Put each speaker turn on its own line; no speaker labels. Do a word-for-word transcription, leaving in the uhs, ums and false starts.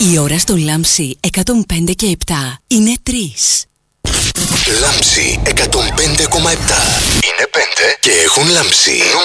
Η ώρα στο Λάμψη εκατόν πέντε και επτά είναι τρεις.
Λάμψη εκατόν πέντε κόμμα επτά. Είναι πέντε και έχουν λάμψει.